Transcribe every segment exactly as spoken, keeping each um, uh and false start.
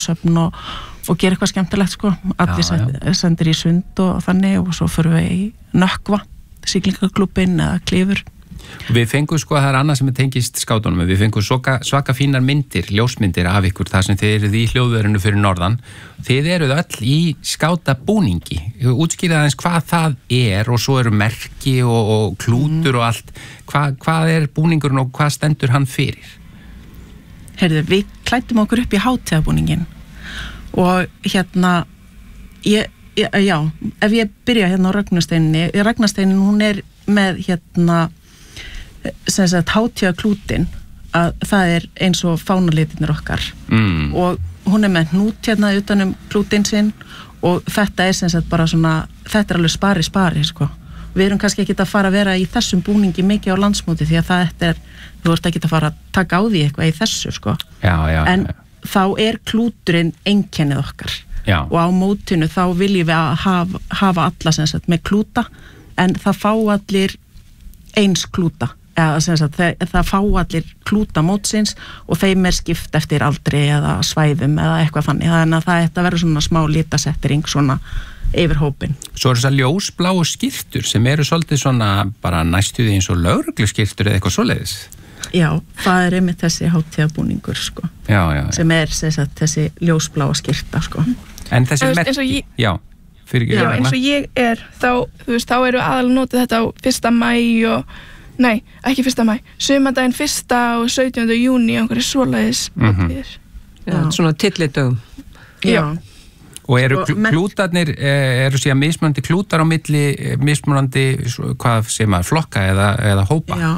söfn og, og gera eitthvað skemmtilegt sko, allir já, já. sendir í sund og þannig og svo fyrir við í Nökkva, siglingaklúbbinn eða Klifur. Við fengum sko að það er annað sem er tengist skátunum, við fengum svaka, svaka fínar myndir, ljósmyndir af ykkur þar sem þið eruð í hljóðverinu fyrir norðan. Þið eruð öll í skátabúningi, útskýrið aðeins hvað það er og svo eru merki og, og klútur mm. og allt. Hva, hvað er búningurinn og hvað stendur hann fyrir? Heyrðu, við klæddum okkur upp í hátíðabúningin og hérna, ég, ég, já, ef ég byrja hérna á Ragnarsteininni, Ragnarsteinin hún er með hérna sem sagt hátíðaklútin að það er eins og fánalitirnir okkar mm. og hún er með hnút hérna utanum klútin sinn og þetta er sem sagt bara svona þetta er alveg spari spari sko við erum kannski ekki að fara að vera í þessum búningi mikið á landsmóti því að það er þú ert ekki að fara að taka á því eitthvað í þessu sko já, já, en já. Þá er klúturinn einkennið okkar já. Og á mótinu þá viljum við að hafa, hafa alla sem sagt með klúta en það fá allir eins klúta eða sem sagt það, það fá allir klúta mótsins og þeim er skipt eftir aldri eða svæðum eða eitthvað fannig þannig að það ætti að vera svona smá litasettering svona yfir hópin. Svo er þessar ljósbláu skyrtur sem eru svolítið svona bara næstuði eins og lögregluskyrtur eða eitthvað svoleiðis. Já, það er einmitt þessi hátíðabúningur sko já, já, já. Sem er sem sagt þessi ljósbláa skyrta sko. En þessi merki, ég, já, fyrir já, eins og ég er þá, þú veist, þá eru aðal notið þetta á fyrsta maí og nei, ekki fyrsta maí, sumardaginn fyrsta og sautjánda júní og einhverju svoleiðis mm-hmm. Já, svona tillidögum. Já. Og eru klútarnir, eru síðan mismunandi klútar á milli, mismunandi, hvað segir maður, flokka eða, eða hópa? Já.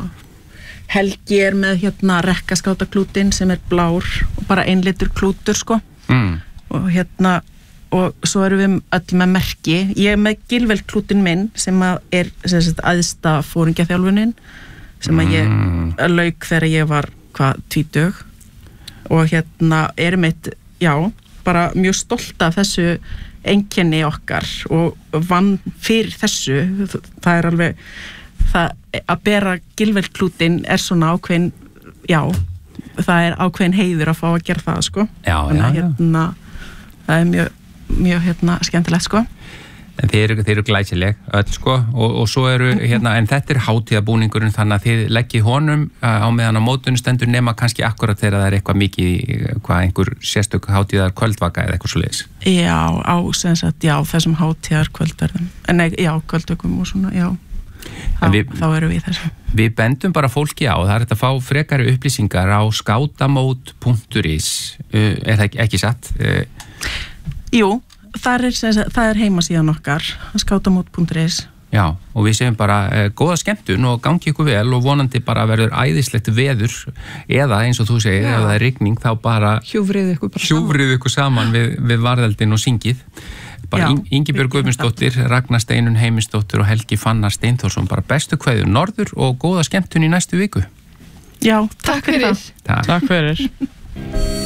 Helgi er með hérna rekkaskátaklútin sem er blár og bara einlitur klútur sko mm. og hérna og svo erum við öll með merki ég er með Gilvelklútin minn sem að er sem sagt æðsta fóringjaþjálfunin sem að ég mm. lauk þegar ég var hvað tvítug og hérna erum eitt já, bara mjög stolt af þessu einkenni okkar og vann fyrir þessu það er alveg það að bera Gilvelklútin er svona ákveðin já, það er ákveðin heiður að fá að gera það sko já, já, já. Hérna, það er mjög mjög hérna skemmtilegt sko en þeir eru, þeir eru glæsileg öll sko og, og svo eru hérna en þetta er hátíðabúningurinn þannig að þið leggið honum á meðan á mótunum stendur nema kannski akkurat þegar það er eitthvað mikið hvað einhver sérstök hátíðar kvöldvaka eða eitthvað svoleiðis já, á sem sagt, já, þessum hátíðar kvöldverðum en nei, já, kvöldvökum og svona, já þá, við, þá eru við þessu við bendum bara fólki á, það er þetta að fá frekari upplýsingar á skátamót punktur is uh, er það ekki, ekki satt? Uh, Jú, það er, það er heimasíðan okkar, skátamót punktur is. Já, og við segjum bara eh, góða skemmtun og gangi ykkur vel og vonandi bara verður æðislegt veður eða eins og þú segir, ef það er rigning þá bara hjúfrið ykkur, bara hjúfrið ykkur saman við, við varðeldin og syngið. Bara Ingibjörg Guðmundsdóttir, Ragnar Steinunn Heimisdóttir og Helgi Fannar Steinþórsson, bara bestu kveður norður og góða skemmtun í næstu viku. Já, takk, takk fyrir það. Takk, takk fyrir.